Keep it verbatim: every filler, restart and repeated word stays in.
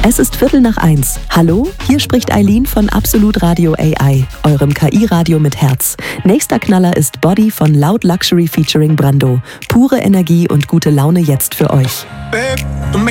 Es ist Viertel nach eins. Hallo, hier spricht Eileen von Absolut Radio A I, eurem K I-Radio mit Herz. Nächster Knaller ist Body von Loud Luxury featuring Brando. Pure Energie und gute Laune jetzt für euch. Babe, du me